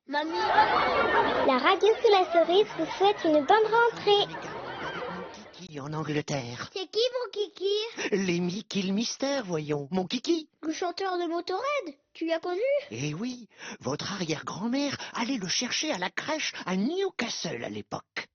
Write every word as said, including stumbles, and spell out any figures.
Mamie. La radio sous la cerise vous souhaite une bonne rentrée. Mon kiki en Angleterre. C'est qui mon kiki? Les Mickey le mystère, voyons. Mon kiki. Le chanteur de Motorhead. Tu l'as connu? Eh oui, votre arrière-grand-mère allait le chercher à la crèche à Newcastle à l'époque.